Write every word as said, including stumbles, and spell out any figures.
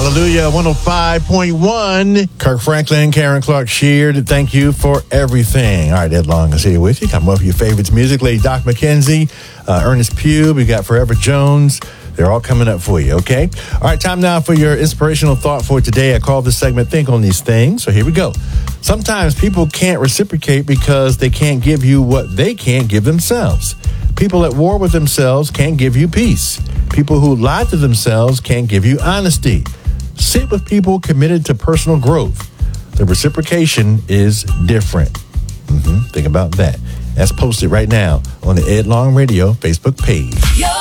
Hallelujah, one oh five point one. Kirk Franklin, Karen Clark Sheard, thank you for everything. All right, Ed Long is here with you. Come up with your favorites music. Lady Doc McKenzie, uh, Ernest Pugh, we got Forever Jones. They're all coming up for you, okay? All right, time now for your inspirational thought for today. I call this segment Think on These Things. So here we go. Sometimes people can't reciprocate because they can't give you what they can't give themselves. People at war with themselves can't give you peace. People who lie to themselves can't give you honesty. Sit with people committed to personal growth. The reciprocation is different. Mm-hmm. Think about that. That's posted right now on the Ed Long Radio Facebook page. Yo!